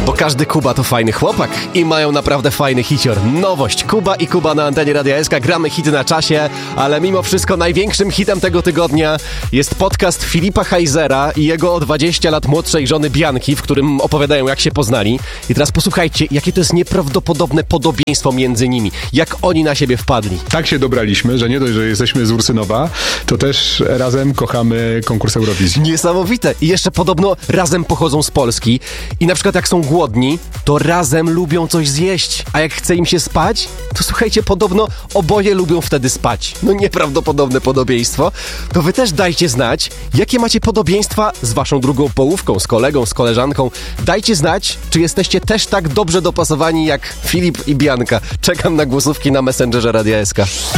Bo każdy Kuba to fajny chłopak i mają naprawdę fajny hicior. Nowość, Kuba i Kuba na antenie Radia SK. Gramy hity na czasie, ale mimo wszystko największym hitem tego tygodnia jest podcast Filipa Heisera i jego o 20 lat młodszej żony Bianki, w którym opowiadają, jak się poznali. I teraz posłuchajcie, jakie to jest nieprawdopodobne podobieństwo między nimi. Jak oni na siebie wpadli. Tak się dobraliśmy, że nie dość, że jesteśmy z Ursynowa, to też razem kochamy konkurs Eurowizji. Niesamowite. I jeszcze podobno razem pochodzą z Polski. I na przykład jak są głodni, to razem lubią coś zjeść. A jak chce im się spać, to słuchajcie, podobno oboje lubią wtedy spać. No nieprawdopodobne podobieństwo. To wy też dajcie znać, jakie macie podobieństwa z waszą drugą połówką, z kolegą, z koleżanką. Dajcie znać, czy jesteście też tak dobrze dopasowani jak Filip i Bianka. Czekam na głosówki na Messengerze Radia SK.